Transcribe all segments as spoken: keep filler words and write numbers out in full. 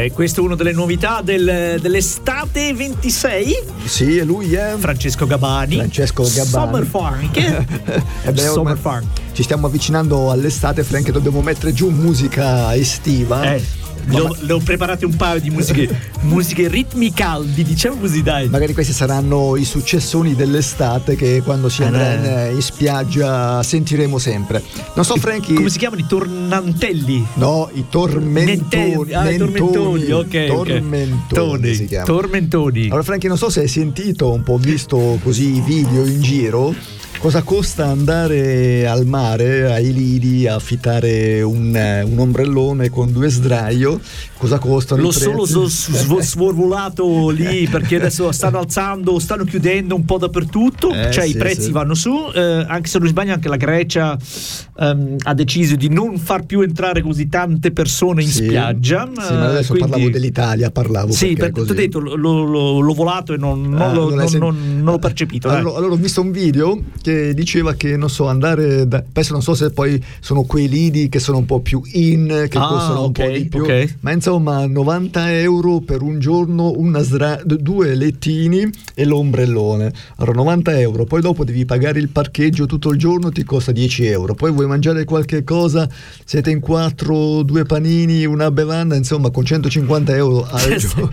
Ok, questo è una delle novità del, dell'estate ventisei. Sì, e lui è Francesco Gabani. Francesco Gabani. Summer Funk. eh beh, Summer Funk. Ci stiamo avvicinando all'estate, Frank, dobbiamo mettere giù musica estiva. Eh. Le ho, le ho preparate un paio di musiche musiche ritmi caldi, diciamo così, dai. Magari questi saranno i successoni dell'estate che quando si andrà in, in spiaggia sentiremo sempre. Non so, Franky, come si chiamano i tornantelli? No, i tormentoni. Ah, i tormentoni, ok. Tormentoni si chiamano. Tormentoni. Allora, Franky, non so se hai sentito, un po' visto così i video in giro. Cosa costa andare al mare, ai lidi, a affittare un, un ombrellone con due sdraio? Cosa costano? L'ho solo svorvolato lì, perché adesso stanno alzando, stanno chiudendo un po' dappertutto, eh, cioè sì, i prezzi sì. vanno su, eh, anche se non sbaglio anche la Grecia um, ha deciso di non far più entrare così tante persone in sì. spiaggia. Sì, ma adesso quindi... parlavo dell'Italia, parlavo sì, perché ti ho detto, l'ho, l'ho, l'ho volato e non, non, ah, lo, non, sen- non, non l'ho percepito. Allora, allora ho visto un video che diceva che, non so, andare da, penso, non so se poi sono quei lidi che sono un po' più in, che ah, costano un okay, po' di più, okay. ma insomma novanta euro per un giorno, una sdra- due lettini e l'ombrellone. Allora novanta euro, poi dopo devi pagare il parcheggio tutto il giorno, ti costa dieci euro, poi vuoi mangiare qualche cosa, siete in quattro, due panini, una bevanda, insomma con centocinquanta euro al giorno.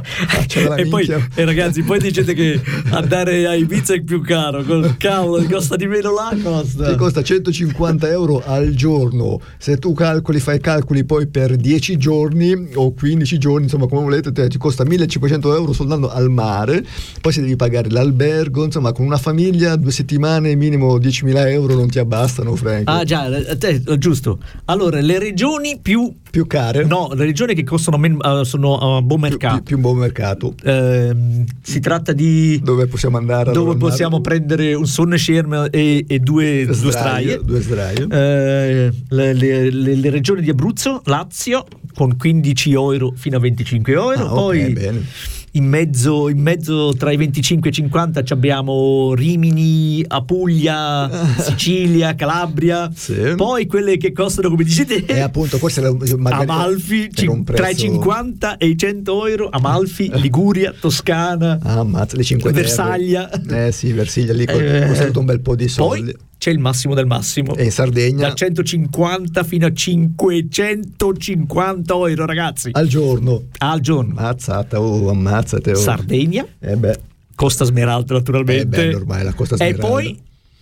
E poi eh, ragazzi, poi dicete che andare a Ibiza è più caro, col cavolo, costa di meno là, costa. Ti costa centocinquanta euro al giorno. Se tu calcoli, fai calcoli poi per dieci giorni o quindici giorni, insomma come volete, te, ti costa millecinquecento euro solo andando al mare. Poi se devi pagare l'albergo, insomma con una famiglia due settimane minimo diecimila euro non ti abbastano, Frank. Ah già, te, giusto. Allora le regioni più più care? No, le regioni che costano men- uh, sono a buon mercato. Più, più, più buon mercato. Eh, si tratta di dove possiamo andare? Dove possiamo andare? Prendere un sonnenschirm e, e due sdraio. Due sdraio. Eh, le, le, le, le regioni di Abruzzo, Lazio con quindici euro fino a venticinque euro. Ah, Poi okay, bene. In mezzo, in mezzo tra i venticinque e i cinquanta abbiamo Rimini, Apulia, Sicilia, Calabria. Sì. Poi quelle che costano, come dicete, e appunto forse Amalfi cin- prezzo... tra i cinquanta e i cento euro. Amalfi, Liguria, Toscana, ah, ammazza, le cinque Versaglia. Eh sì, Versilia lì eh, costa un bel po' di soldi. Poi c'è il massimo del massimo. E in Sardegna? Da centocinquanta fino a cinquecentocinquanta euro, ragazzi. Al giorno? Al giorno. Ammazzata, oh, ammazzate. Oh. Sardegna? Eh beh. Costa Smeralda, naturalmente. Eh beh, ormai la Costa Smeralda. E poi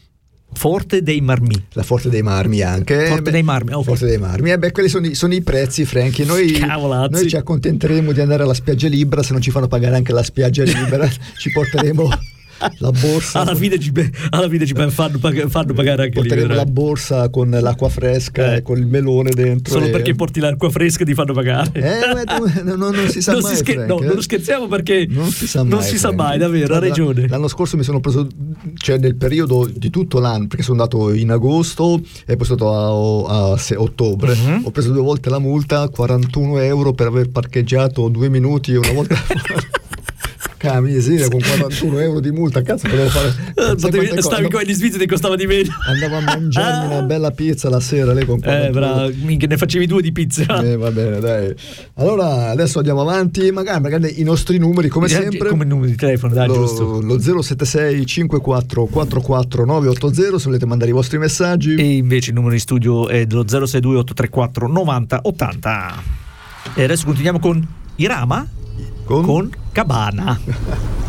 Forte dei Marmi. La Forte dei Marmi anche. Forte beh, dei Marmi, okay. Forte dei Marmi. Eh beh, quelli sono i, sono i prezzi, Franky. Noi, noi ci accontenteremo di andare alla spiaggia libera, se non ci fanno pagare anche la spiaggia libera, ci porteremo la borsa. Alla fine ci, alla fine ci fanno, pag- fanno pagare anche porteremo libera. La borsa con l'acqua fresca eh. e con il melone dentro. Solo e... perché porti l'acqua fresca ti fanno pagare. Eh, no, no, non si sa non mai. Si scher- Frank, no, eh? non scherziamo perché non si sa mai. Non si sa mai, davvero, ha ragione. L'anno scorso mi sono preso, cioè nel periodo di tutto l'anno, perché sono andato in agosto e poi sono andato a, a, a ottobre. Uh-huh. Ho preso due volte la multa, quarantuno euro per aver parcheggiato due minuti una volta. Camisina con quarantuno euro di multa, cazzo potevo fare. Potevi, stavi qua in Svizzera, ti costava di meno. Andavo a mangiarmi una bella pizza la sera lei con eh bravo, minchia, ne facevi due di pizza. Eh va bene, dai. Allora adesso andiamo avanti, magari, magari i nostri numeri come sempre. Come numeri di telefono, dai, lo, giusto. Lo zero sette sei cinque quattro quattro quattro nove otto zero se volete mandare i vostri messaggi. E invece il numero di studio è dello zero sei due otto tre quattro novanta ottanta. E adesso continuiamo con Irama. Con? Con Cabana.